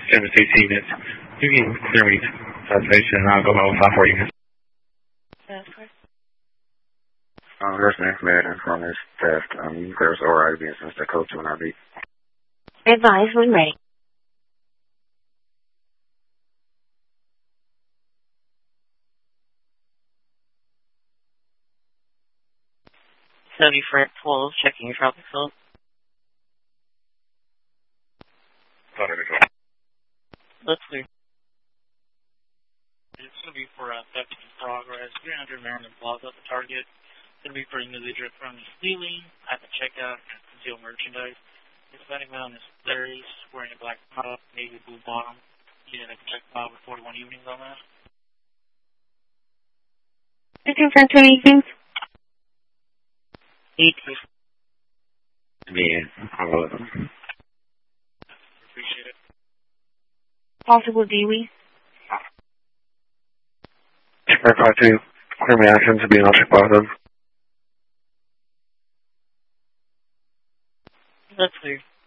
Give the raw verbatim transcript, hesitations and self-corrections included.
seven six units. You can clear me to the station and I'll go by with five four units. That's correct. Uh, there's an information from this theft. Um, there's O R I B since the code two and R B. Advise when ready. seventy for twelve, checking your traffic code. That's clear. It's going to be for uh, theft in progress. three hundred Maryland Plaza, the target. It's going to be for individual from stealing at the checkout and concealed merchandise. His betting amount is Larry's, wearing a black top, navy blue bottom. Yeah, they can check out with forty-one evenings on that. You confirm to anything? eighteen. Yeah, all of them. Appreciate it. Possible Dewey? Check five two. Clear me actions to be and I'll check both of them. That's clear.